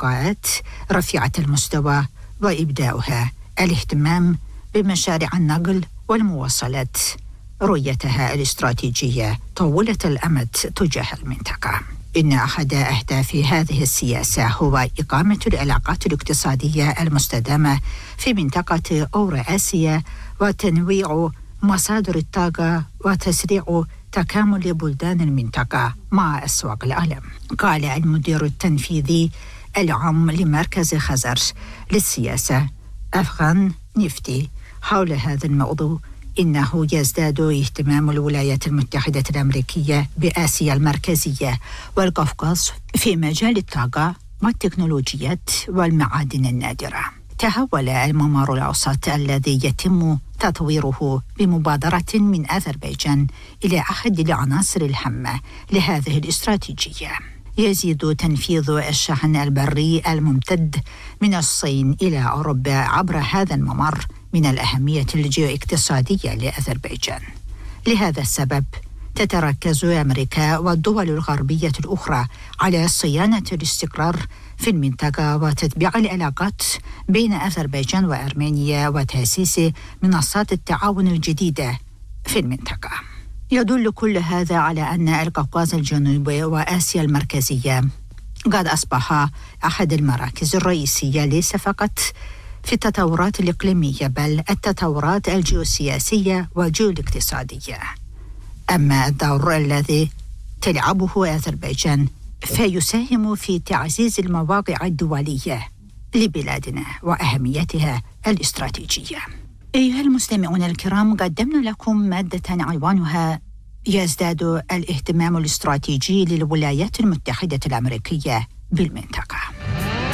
لقاءات رفيعة المستوى وإبداؤها الاهتمام بمشاريع النقل والمواصلات، رؤيتها الاستراتيجية طويلة الأمد تجاه المنطقة. إن أحد أهداف هذه السياسة هو إقامة العلاقات الاقتصادية المستدامة في منطقة أوراسيا وتنويع مصادر الطاقة وتسريع تكامل بلدان المنطقة مع أسواق العالم. قال المدير التنفيذي العام لمركز خزر للسياسة أفغان نفتي حول هذا الموضوع إنه يزداد اهتمام الولايات المتحدة الأمريكية بآسيا المركزية والقفقاز في مجال الطاقة والتكنولوجيات والمعادن النادرة. تحول الممر الأوسط الذي يتم تطويره بمبادرة من أذربيجان إلى أحد العناصر الهامة لهذه الاستراتيجية. يزيد تنفيذ الشحن البري الممتد من الصين إلى أوروبا عبر هذا الممر من الأهمية الجيوإقتصادية لأذربيجان. لهذا السبب تتركز أمريكا والدول الغربية الأخرى على صيانة الاستقرار في المنطقة وتتبيع العلاقات بين أذربيجان وأرمينيا وتأسيس منصات التعاون الجديدة في المنطقة. يدل كل هذا على أن القوقاز الجنوبي وآسيا المركزية قد أصبح أحد المراكز الرئيسية ليس فقط في التطورات الإقليمية بل التطورات الجيوسياسية والجيوالاقتصادية. أما الدور الذي تلعبه أذربيجان فيساهم في تعزيز المواقع الدولية لبلادنا وأهميتها الاستراتيجية. أيها المستمعون الكرام، قدمنا لكم مادة عنوانها يزداد الاهتمام الاستراتيجي للولايات المتحدة الأمريكية بالمنطقة.